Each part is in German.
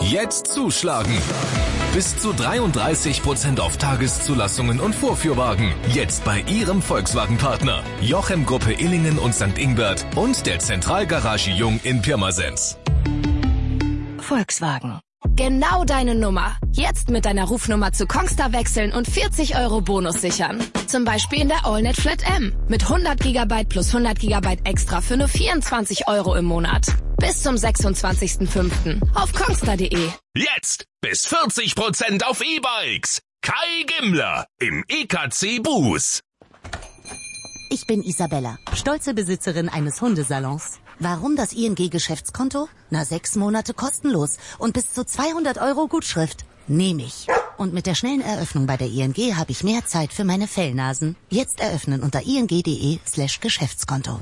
Jetzt zuschlagen. Bis zu 33% auf Tageszulassungen und Vorführwagen. Jetzt bei Ihrem Volkswagen-Partner. Jochem Gruppe Illingen und St. Ingbert und der Zentralgarage Jung in Pirmasens. Volkswagen. Genau deine Nummer. Jetzt mit deiner Rufnummer zu Kongstar wechseln und 40 € Bonus sichern. Zum Beispiel in der AllNet Flat M. Mit 100 GB plus 100 GB extra für nur 24 € im Monat. Bis zum 26.05. auf kongstar.de. Jetzt bis 40% auf E-Bikes. Kai Gimmler im EKC Buß. Ich bin Isabella, stolze Besitzerin eines Hundesalons. Warum das ING-Geschäftskonto? 6 Monate kostenlos und bis zu 200 € Gutschrift. Nehme ich. Und mit der schnellen Eröffnung bei der ING habe ich mehr Zeit für meine Fellnasen. Jetzt eröffnen unter ing.de/Geschäftskonto.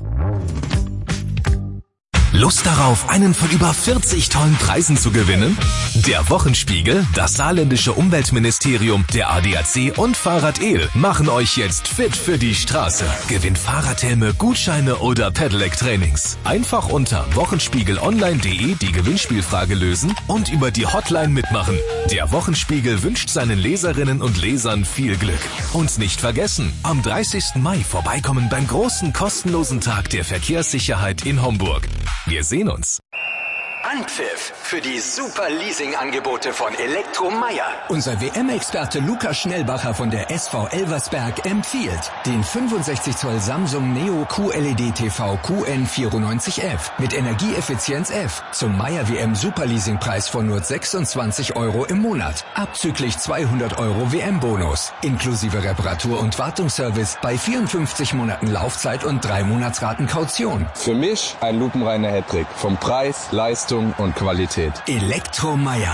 Lust darauf, einen von über 40 tollen Preisen zu gewinnen? Der Wochenspiegel, das saarländische Umweltministerium, der ADAC und Fahrrad El machen euch jetzt fit für die Straße. Gewinnt Fahrradhelme, Gutscheine oder Pedelec-Trainings. Einfach unter wochenspiegelonline.de die Gewinnspielfrage lösen und über die Hotline mitmachen. Der Wochenspiegel wünscht seinen Leserinnen und Lesern viel Glück. Und nicht vergessen, am 30. Mai vorbeikommen beim großen kostenlosen Tag der Verkehrssicherheit in Homburg. Wir sehen uns. Anpfiff für die super Leasing-Angebote von Elektro Meier. Unser WM-Experte Lukas Schnellbacher von der SV Elversberg empfiehlt den 65 Zoll Samsung Neo QLED TV QN94F mit Energieeffizienz F zum Meier WM Superleasing-Preis von nur 26 € im Monat. Abzüglich 200 € WM-Bonus. Inklusive Reparatur- und Wartungsservice bei 54 Monaten Laufzeit und 3 Monatsraten Kaution. Für mich ein lupenreiner Hattrick. Vom Preis, Leistung und Qualität. Elektro Meier.